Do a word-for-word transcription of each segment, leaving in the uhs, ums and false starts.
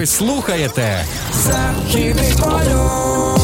Ви слухаєте Західний полюс.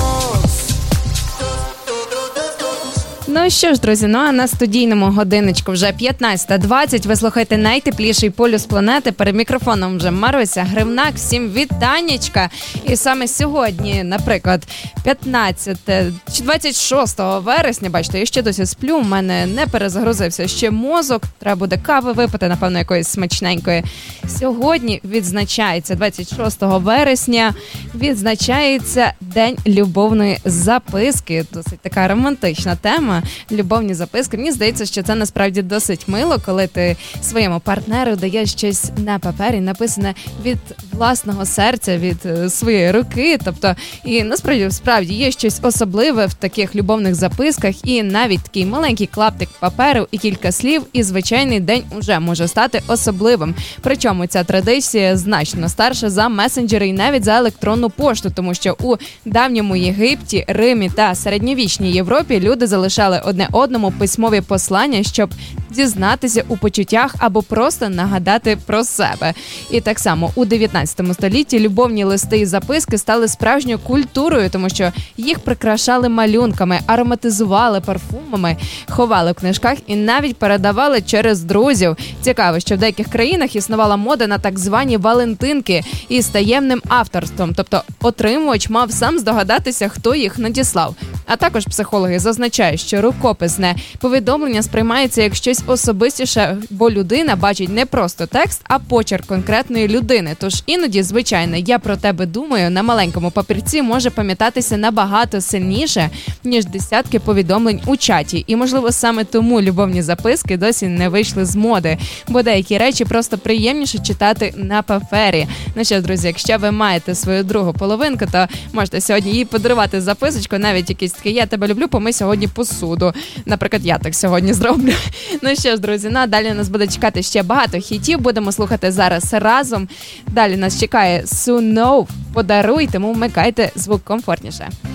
Ну що ж, друзі, ну а на студійному годиночку вже п'ятнадцята двадцять. Ви слухаєте найтепліший полюс планети. Перед мікрофоном вже Маруся Гривнак. Всім вітанечка. І саме сьогодні, наприклад, п'ятнадцяте чи двадцять шостого вересня, бачите, я ще досі сплю, у мене не перезагрузився ще мозок, треба буде кави випити, напевно, якоїсь смачненької. Сьогодні відзначається, двадцять шостого вересня, відзначається День любовної записки. Досить така романтична тема. Любовні записки. Мені здається, що це насправді досить мило, коли ти своєму партнеру даєш щось на папері, написане від власного серця, від своєї руки. Тобто, і насправді, справді, є щось особливе в таких любовних записках, і навіть такий маленький клаптик паперу і кілька слів, і звичайний день уже може стати особливим. Причому ця традиція значно старша за месенджери і навіть за електронну пошту, тому що у давньому Єгипті, Римі та середньовічній Європі люди залишали одне одному письмові послання, щоб дізнатися у почуттях або просто нагадати про себе. І так само у дев'ятнадцятому столітті любовні листи і записки стали справжньою культурою, тому що їх прикрашали малюнками, ароматизували парфумами, ховали в книжках і навіть передавали через друзів. Цікаво, що в деяких країнах існувала мода на так звані валентинки із таємним авторством, тобто отримувач мав сам здогадатися, хто їх надіслав. А також психологи зазначають, що рукописне повідомлення сприймається як щось особистіше, бо людина бачить не просто текст, а почерк конкретної людини. Тож іноді, звичайно, я про тебе думаю, на маленькому папірці може пам'ятатися набагато сильніше, ніж десятки повідомлень у чаті. І, можливо, саме тому любовні записки досі не вийшли з моди, бо деякі речі просто приємніше читати на папері. Ну що, друзі, якщо ви маєте свою другу половинку, то можете сьогодні їй подарувати записочку, навіть якийсь такий «Я тебе люблю, помий сьогодні посуду». Наприклад, я так сьогодні зроблю. Ну що ж, друзі, ну, далі нас буде чекати ще багато хітів, будемо слухати зараз разом. Далі нас чекає Soon Know, подаруй, тому вмикайте звук комфортніше.